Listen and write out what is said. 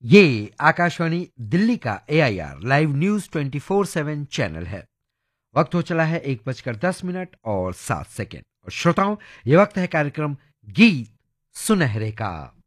ये आकाशवाणी दिल्ली का AIR live news 24/7 channel है। वक्त हो चला है 1:10 और 7 सेकेंड। और श्रोताओं, ये वक्त है कार्यक्रम गीत सुनहरे का।